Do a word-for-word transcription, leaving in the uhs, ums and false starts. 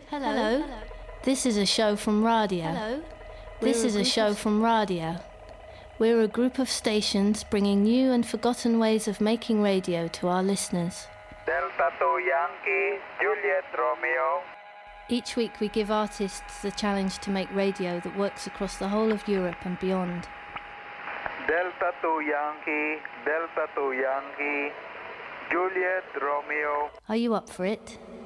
Hello. Hello. This is a show from Radio. Hello. This is a show of... from Radio. We're a group of stations bringing new and forgotten ways of making radio to our listeners. Delta two Yankee, Juliet Romeo. Each week we give artists the challenge to make radio that works across the whole of Europe and beyond. Delta two Yankee, Delta two Yankee, Juliet Romeo. Are you up for it?